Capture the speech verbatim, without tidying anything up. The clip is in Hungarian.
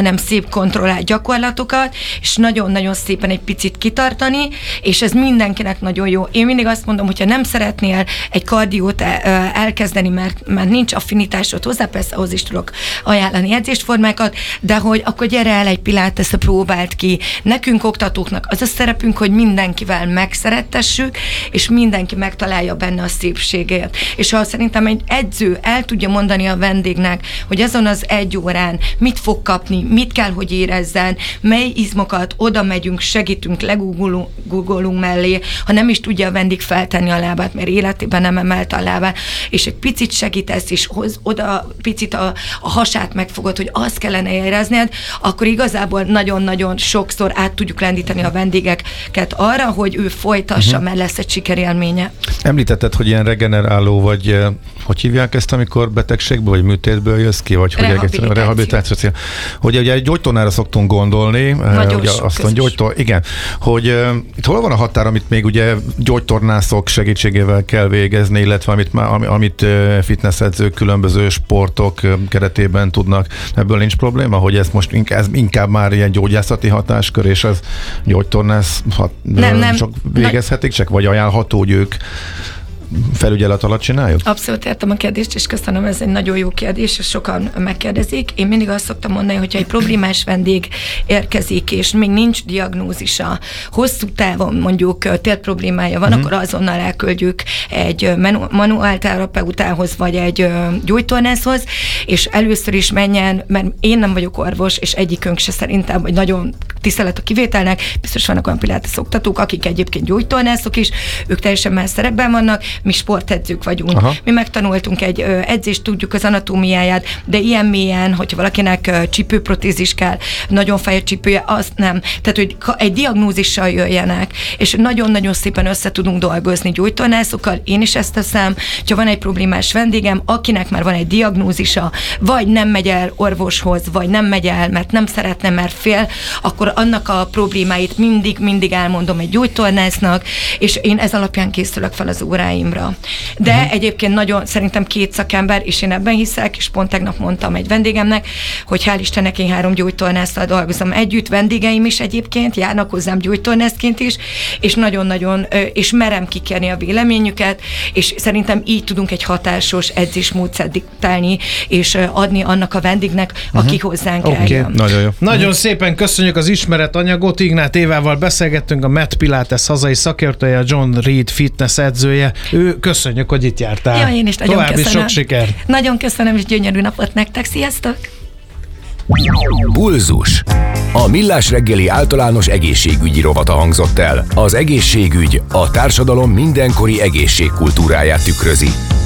hanem szép kontrollált gyakorlatokat, és nagyon-nagyon szépen egy picit kitartani, és ez mindenkinek nagyon jó. Én mindig azt mondom, hogyha nem szeretnél egy kardiót elkezdeni, mert, mert nincs affinitásod hozzá, persze ahhoz is tudok ajánlani edzésformákat, de hogy akkor gyere el egy pilatesre, próbáld ki. Nekünk oktatóknak az a szerepünk, hogy mindenkivel megszerettessük, és mindenki megtalálja benne a szépségét. És ha szerintem egy edző el tudja mondani a vendégnek, hogy azon az egy órán mit fog kapni, mit kell, hogy érezzen, mely izmokat, oda megyünk, segítünk, legugolunk mellé, ha nem is tudja a vendég feltenni a lábát, mert életében nem emelte a lábát, és egy picit segítesz, és hoz oda picit a, a hasát megfogod, hogy azt kellene érezned, akkor igazából nagyon-nagyon sokszor át tudjuk lendíteni a vendégeket arra, hogy ő folytassa, uh-huh. mert lesz egy sikerélménye. Említetted, hogy ilyen regeneráló, vagy hogy hívják ezt, amikor betegségből, vagy műtétből jössz ki, vagy hogy rehabilitáció. rehabilitáció. Hogy ugye egy gyógytornára szoktunk gondolni, Nagyon ugye azt mondja, gyógytor, igen, hogy uh, itt hol van a határ, amit még ugye gyógytornászok segítségével kell végezni, illetve amit, amit uh, fitnessedzők különböző sportok uh, keretében tudnak. Ebből nincs probléma, hogy ez most inkább, ez inkább már ilyen gyógyászati hatáskör, és az gyógytornász hat, nem, nem. csak végezhetik, csak vagy ajánlható, hogy ők felügyelet alatt csináljuk? Abszolút értem a kérdést, és köszönöm, ez egy nagyon jó kérdés, és sokan megkérdezik. Én mindig azt szoktam mondani, hogyha egy problémás vendég érkezik, és még nincs diagnózisa, hosszú távon mondjuk tért problémája van, uh-huh. akkor azonnal elküldjük egy manuálterapeutához, vagy egy gyógytornászhoz, és először is menjen, mert én nem vagyok orvos, és egyikünk se szerintem, vagy nagyon tisztelet a kivételnek, biztos vannak olyan pilates oktatók, akik egyébként gyógytornászok is, ők teljesen más szerepben vannak, mi sportedzők vagyunk. Aha. Mi megtanultunk egy ö, edzést, tudjuk az anatómiáját, de ilyen mélyen, hogyha valakinek ö, csípőprotézis kell, nagyon fehér csípője, azt nem. Tehát, hogy egy diagnózissal jöjjenek, és nagyon-nagyon szépen össze tudunk dolgozni gyógytornászokkal, én is ezt teszem, ha van egy problémás vendégem, akinek már van egy diagnózisa, vagy nem megy el orvoshoz, vagy nem megy el, mert nem szeretne, mert fél, akkor annak a problémáit mindig-mindig elmondom egy gyógytornásznak, és én ez alapján készülök fel az óráimra. De uh-huh. egyébként nagyon szerintem két szakember, és én ebben hiszek, és pont tegnap mondtam egy vendégemnek, hogy hál' Istennek én három gyógytornásszal dolgozom együtt, vendégeim is egyébként, járnak hozzám gyógytornászként is, és nagyon-nagyon, és merem kikérni a véleményüket, és szerintem így tudunk egy hatásos edzésmódszert diktálni, és adni annak a vendégnek, uh-huh. aki hozzánk okay. eljön. Nagyon jó. Nagyon uh-huh. szépen köszönjük az ismeretanyagot. Ignát Évával beszélgettünk, a Mat Pilates hazai szakértője, a John Reed fitness edzője. Ő, köszönjük, hogy itt jártál. Ja, én is nagyon További köszönöm. sok siker. Nagyon köszönöm, és gyönyörű napot nektek. Sziasztok! Pulzus. A Millás reggeli általános egészségügyi rovata hangzott el. Az egészségügy a társadalom mindenkori egészségkultúráját tükrözi.